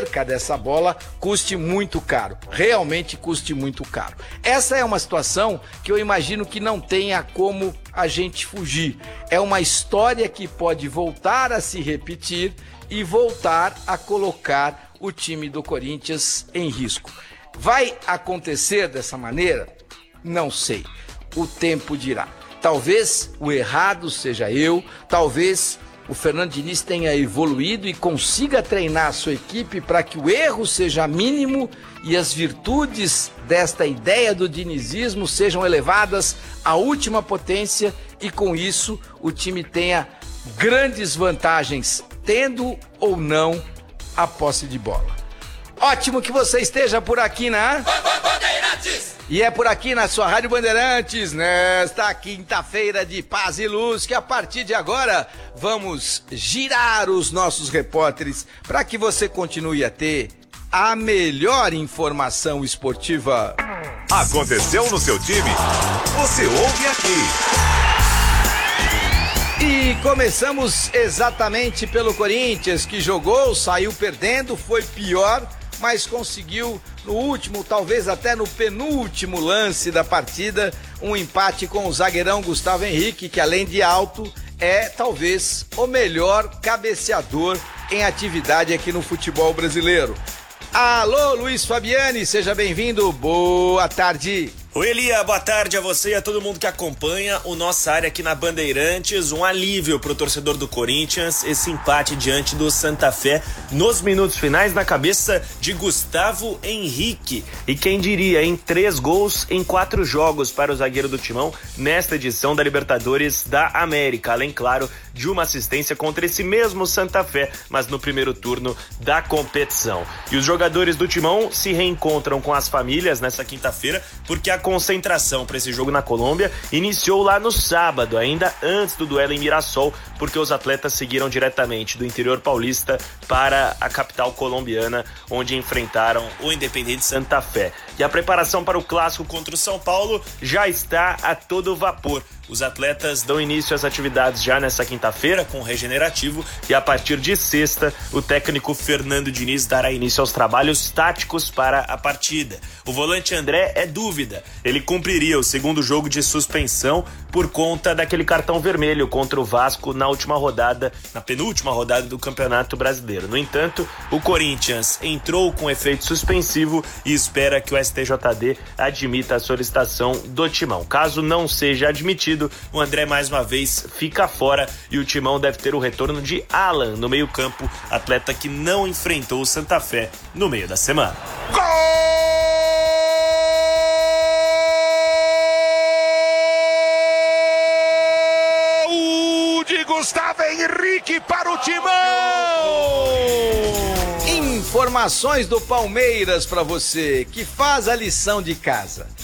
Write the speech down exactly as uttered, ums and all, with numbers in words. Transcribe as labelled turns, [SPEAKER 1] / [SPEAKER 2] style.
[SPEAKER 1] perca dessa bola custe muito caro, realmente custe muito caro. Essa é uma situação que eu imagino que não tenha como a gente fugir. É uma história que pode voltar a se repetir e voltar a colocar o time do Corinthians em risco. Vai acontecer dessa maneira? Não sei. O tempo dirá. Talvez o errado seja eu, talvez o Fernando Diniz tenha evoluído e consiga treinar a sua equipe para que o erro seja mínimo e as virtudes desta ideia do dinizismo sejam elevadas à última potência e com isso o time tenha grandes vantagens, tendo ou não a posse de bola. Ótimo que você esteja por aqui na... E é por aqui na sua Rádio Bandeirantes, nesta quinta-feira de paz e luz, que a partir de agora vamos girar os nossos repórteres para que você continue a ter a melhor informação esportiva.
[SPEAKER 2] Aconteceu no seu time? Você ouve aqui.
[SPEAKER 1] E começamos exatamente pelo Corinthians, que jogou, saiu perdendo, foi pior, mas conseguiu no último, talvez até no penúltimo lance da partida, um empate com o zagueirão Gustavo Henrique, que além de alto, é talvez o melhor cabeceador em atividade aqui no futebol brasileiro. Alô, Luiz Fabiani, seja bem-vindo, boa tarde.
[SPEAKER 3] Oi, Elia, boa tarde a você e a todo mundo que acompanha o Nossa Área aqui na Bandeirantes. Um alívio pro torcedor do Corinthians, esse empate diante do Santa Fé nos minutos finais na cabeça de Gustavo Henrique. E quem diria, em três gols em quatro jogos para o zagueiro do Timão nesta edição da Libertadores da América. Além, claro, de uma assistência contra esse mesmo Santa Fé, mas no primeiro turno da competição. E os jogadores do Timão se reencontram com as famílias nessa quinta-feira, porque a concentração para esse jogo na Colômbia iniciou lá no sábado, ainda antes do duelo em Mirassol, porque os atletas seguiram diretamente do interior paulista para a capital colombiana, onde enfrentaram o Independente Santa Fé. E a preparação para o clássico contra o São Paulo já está a todo vapor. Os atletas dão início às atividades já nessa quinta-feira com o regenerativo e a partir de sexta o técnico Fernando Diniz dará início aos trabalhos táticos para a partida. O volante André é dúvida. Ele cumpriria o segundo jogo de suspensão por conta daquele cartão vermelho contra o Vasco na última rodada, na penúltima rodada do Campeonato Brasileiro. No entanto, o Corinthians entrou com efeito suspensivo e espera que o S T J D admita a solicitação do Timão. Caso não seja admitido, o André mais uma vez fica fora e o Timão deve ter o retorno de Alan no meio-campo, atleta que não enfrentou o Santa Fé no meio da semana.
[SPEAKER 1] Gol de Gustavo Henrique para o Timão! Informações do Palmeiras para você que faz a lição de casa.